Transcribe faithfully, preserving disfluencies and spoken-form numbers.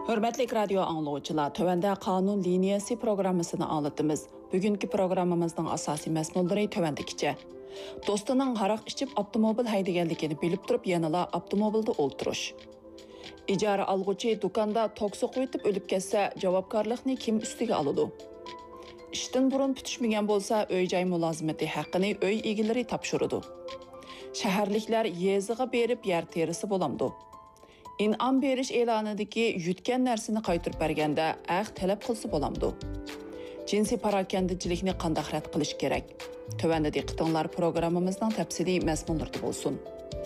Hürmetlik radyo anlıqçılar, tövəndə qanun liniyası programmasını anlatımız. Bugünkü programımızın asasi məzmunları tövəndikçe. Dostunun haraq içib avtomobil haydiganligini bilip durup yanıla avtomobilde olturuş. İcara alğuchi dukanda toksiq ötüp ölüp kesse javobgarlıqni kim üstüge alıdı? İşten burun pütüşmegen bolsa öy-joy mulazimati haqqini öy egileri tapşırıdı. Şəhərliklər yeziga berip yer terisi bolamdı. İn'am beriş e'lanidagi yutgan narsani qaytarib berganda aq talab qilsa bo'lamdi. Jinsiy parakandichilikni qanday rad qilish kerak? Tövəndə diqqətinizlər proqramımızdan təfsili məzmunlarda olsun.